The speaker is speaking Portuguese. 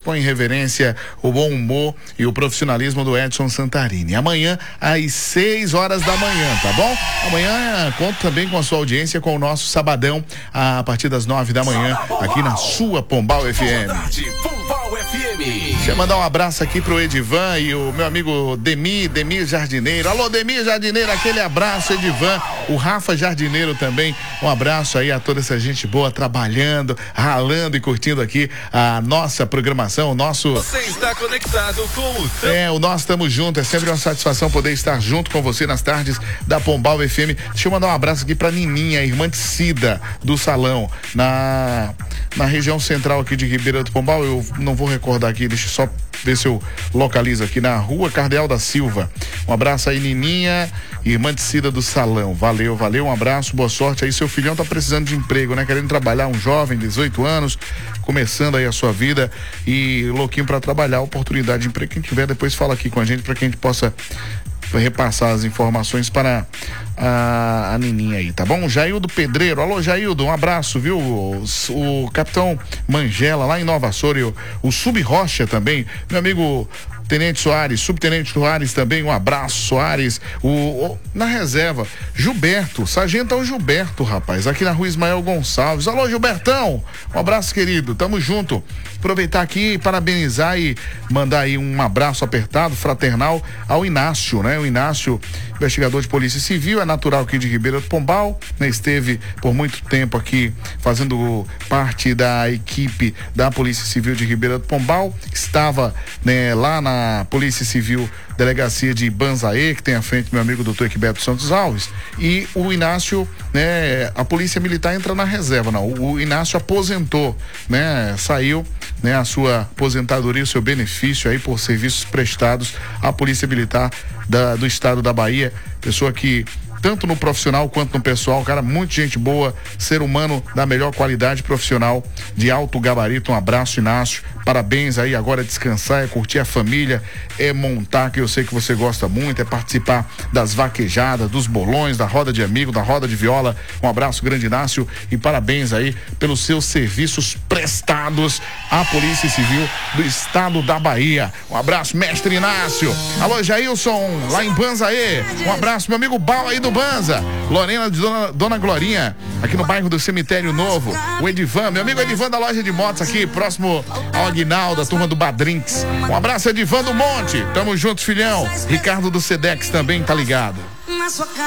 com irreverência, o bom humor e o profissionalismo do Edson Santarini. Amanhã, às 6 horas da manhã, tá bom? Amanhã conto também com a sua audiência com o nosso Sabadão, a partir das 9 da manhã, aqui na sua Pombal FM. Deixa eu mandar um abraço aqui pro Edivan e o meu amigo Demir Jardineiro. Alô, Demir Jardineiro, aquele abraço, Edivan. O Rafa Jardineiro também, um abraço aí a toda essa gente boa, trabalhando, ralando e curtindo aqui a nossa programação, o nosso... Você está conectado com o... o nosso Tamo Junto, é sempre uma satisfação poder estar junto com você nas tardes da Pombal FM. Deixa eu mandar um abraço aqui pra Nininha, irmã de Cida, do Salão, na região central aqui de Ribeira do Pombal. Eu não vou recordar aqui, deixa eu só ver se eu localizo aqui, na rua Cardeal da Silva. Um abraço aí, Nininha, irmã de Cida do Salão. Valeu, um abraço, boa sorte aí. Seu filhão tá precisando de emprego, né? Querendo trabalhar, um jovem, 18 anos, começando aí a sua vida e louquinho pra trabalhar, oportunidade de emprego. Quem tiver, depois fala aqui com a gente pra que a gente possa repassar as informações para a Nininha aí, tá bom? Jaildo Pedreiro, alô Jaildo, um abraço, viu? O capitão Mangela lá em Nova Açores, o Sub Rocha também, meu amigo Tenente Soares, Subtenente Soares também, um abraço, Soares, na reserva, Gilberto, Sargento Gilberto, rapaz, aqui na rua Ismael Gonçalves. Alô, Gilbertão, um abraço, querido, tamo junto. Aproveitar aqui e parabenizar e mandar aí um abraço apertado, fraternal ao Inácio, né? O Inácio, investigador de Polícia Civil, é natural aqui de Ribeira do Pombal, né? Esteve por muito tempo aqui fazendo parte da equipe da Polícia Civil de Ribeira do Pombal, estava, né, lá na Polícia Civil Delegacia de Banzaê, que tem à frente meu amigo doutor Equibeto Santos Alves, e o Inácio, né, a Polícia Militar entra na reserva, não, o Inácio aposentou, né, saiu, né, a sua aposentadoria, o seu benefício aí por serviços prestados à Polícia Militar do estado da Bahia, pessoa que tanto no profissional quanto no pessoal, cara, muita gente boa, ser humano da melhor qualidade, profissional de alto gabarito. Um abraço, Inácio, parabéns aí. Agora é descansar, é curtir a família, é montar, que eu sei que você gosta muito, é participar das vaquejadas, dos bolões, da roda de amigo, da roda de viola. Um abraço grande, Inácio, e parabéns aí pelos seus serviços prestados à Polícia Civil do estado da Bahia. Um abraço, mestre Inácio. Alô, Jailson, lá em Banzaê, um abraço, meu amigo Bal aí do Banza, Lorena de Dona Glorinha, aqui no bairro do Cemitério Novo, o Edivan, meu amigo Edivan da loja de motos aqui, próximo ao Aguinaldo, da turma do Badrinks. Um abraço, Edivan do Monte, tamo juntos, filhão. Ricardo do Sedex também tá ligado.